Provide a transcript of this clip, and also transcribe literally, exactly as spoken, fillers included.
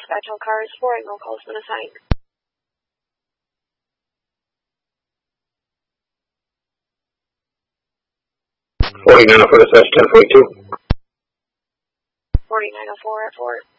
dispatch on cars, four Echo calls been assigned. forty-nine oh four, dispatch ten forty-two. forty-nine oh four at four.